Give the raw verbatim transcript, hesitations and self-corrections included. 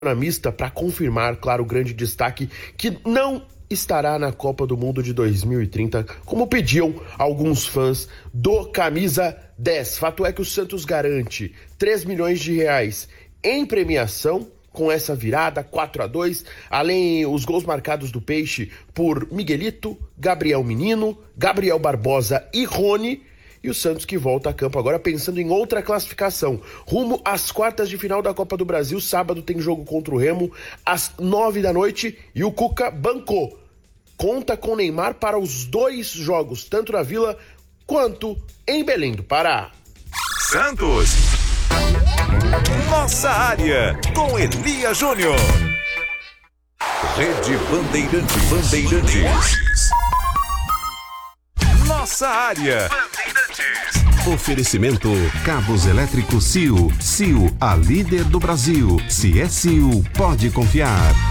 na mista para confirmar, claro, o grande destaque que não estará na Copa do Mundo de dois mil e trinta, como pediam alguns fãs do Camisa dez. Fato é que o Santos garante três milhões de reais em premiação com essa virada quatro a dois, além os gols marcados do Peixe por Miguelito, Gabriel Menino, Gabriel Barbosa e Rony. E o Santos que volta a campo agora pensando em outra classificação, rumo às quartas de final da Copa do Brasil. Sábado tem jogo contra o Remo às nove da noite e o Cuca bancou. Conta com Neymar para os dois jogos, tanto na Vila quanto em Belém do Pará. Santos, nossa área, com Elia Júnior. Rede Bandeirantes. Bandeirantes. Nossa área. Oferecimento Cabos Elétricos C I O. C I O, a líder do Brasil. Se é C I O, pode confiar.